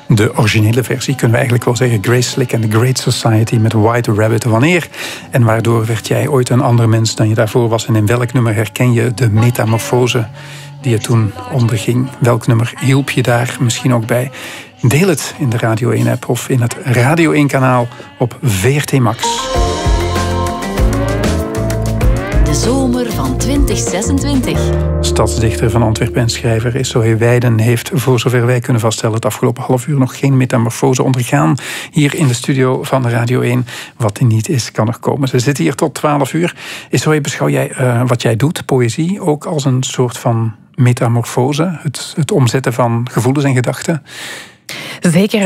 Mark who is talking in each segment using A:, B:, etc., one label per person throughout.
A: De originele versie kunnen we eigenlijk wel zeggen Grace Slick and the Great Society met White Rabbit. Wanneer en waardoor werd jij ooit een ander mens dan je daarvoor was? En in welk nummer herken je de metamorfose die je toen onderging? Welk nummer hielp je daar misschien ook bij? Deel het in de Radio 1-app of in het Radio 1-kanaal op VRT Max.
B: De zomer van 2026.
A: Stadsdichter van Antwerpen en schrijver Isohe Weiden heeft, voor zover wij kunnen vaststellen, het afgelopen half uur nog geen metamorfose ondergaan hier in de studio van de Radio 1. Wat er niet is, kan nog komen. Ze zitten hier tot 12 uur. Isohe, beschouw jij wat jij doet, poëzie, ook als een soort van metamorfose? Het omzetten van gevoelens en gedachten?
C: Zeker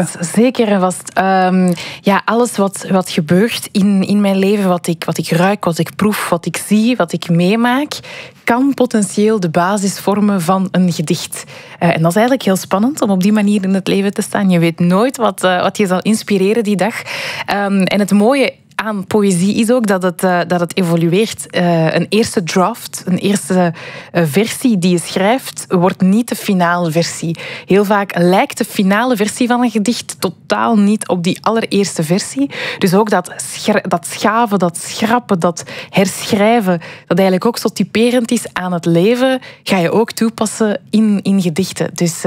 C: en vast. Ja, alles wat gebeurt in mijn leven, wat ik ruik, wat ik proef, wat ik zie, wat ik meemaak, kan potentieel de basis vormen van een gedicht. En dat is eigenlijk heel spannend om op die manier in het leven te staan. Je weet nooit wat je zal inspireren die dag. En het mooie aan poëzie is ook dat het evolueert. Een eerste draft, een eerste versie die je schrijft, wordt niet de finale versie. Heel vaak lijkt de finale versie van een gedicht totaal niet op die allereerste versie. Dus ook dat schaven, dat schrappen, dat herschrijven, dat eigenlijk ook zo typerend is aan het leven, ga je ook toepassen in gedichten. Dus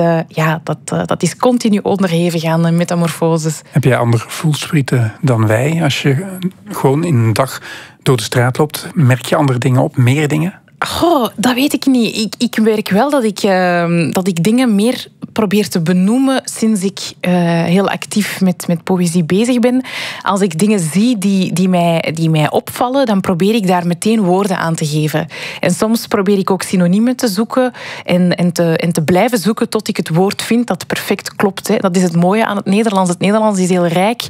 C: dat is continu onderhevig aan metamorfoses.
A: Heb jij andere voelsprieten dan wij? Als je gewoon in een dag door de straat loopt, merk je andere dingen op, meer dingen?
C: Goh, dat weet ik niet. Ik merk wel dat ik dingen meer probeer te benoemen sinds ik heel actief met poëzie bezig ben. Als ik dingen zie die mij opvallen, dan probeer ik daar meteen woorden aan te geven. En soms probeer ik ook synoniemen te zoeken en te blijven zoeken tot ik het woord vind dat perfect klopt. Hè. Dat is het mooie aan het Nederlands. Het Nederlands is heel rijk.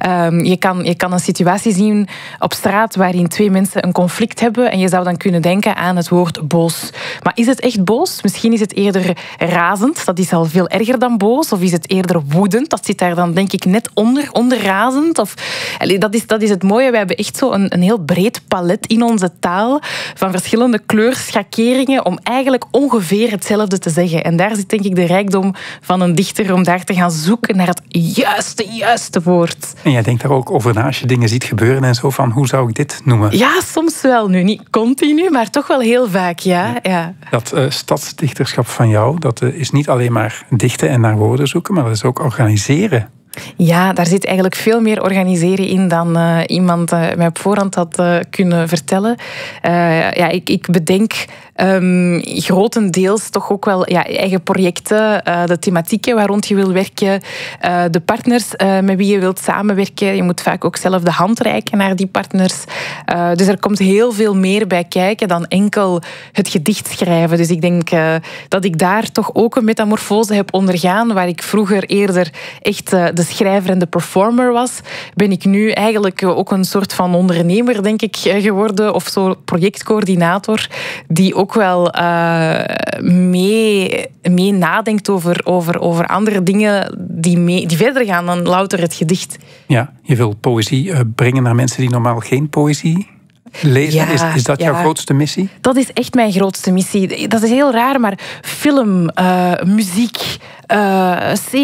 C: Je kan een situatie zien op straat waarin twee mensen een conflict hebben en je zou dan kunnen denken aan het woord boos. Maar is het echt boos? Misschien is het eerder razend. Dat is al veel erger dan boos. Of is het eerder woedend? Dat zit daar dan denk ik net onder razend. Dat is het mooie. We hebben echt zo een heel breed palet in onze taal van verschillende kleurschakeringen om eigenlijk ongeveer hetzelfde te zeggen. En daar zit denk ik de rijkdom van een dichter om daar te gaan zoeken naar het juiste woord.
A: En jij denkt daar ook over na als je dingen ziet gebeuren en zo van hoe zou ik dit noemen?
C: Ja, soms wel. Nu niet continu, maar toch wel heel vaak, ja.
A: Dat stadsdichterschap van jou, dat is niet alleen maar dichten en naar woorden zoeken, maar dat is ook organiseren.
C: Ja, daar zit eigenlijk veel meer organiseren in dan iemand mij op voorhand had kunnen vertellen. Ik bedenk grotendeels toch ook wel eigen projecten, de thematieken waar rond je wil werken, de partners met wie je wilt samenwerken. Je moet vaak ook zelf de hand reiken naar die partners. Dus er komt heel veel meer bij kijken dan enkel het gedicht schrijven. Dus ik denk dat ik daar toch ook een metamorfose heb ondergaan, waar ik vroeger eerder echt de schrijver en de performer was, ben ik nu eigenlijk ook een soort van ondernemer, denk ik, geworden, of zo projectcoördinator, die ook wel mee nadenkt over andere dingen die verder gaan dan louter het gedicht.
A: Ja, je wil poëzie brengen naar mensen die normaal geen poëzie lezen. Is dat jouw grootste missie?
C: Dat is echt mijn grootste missie. Dat is heel raar, maar film, muziek,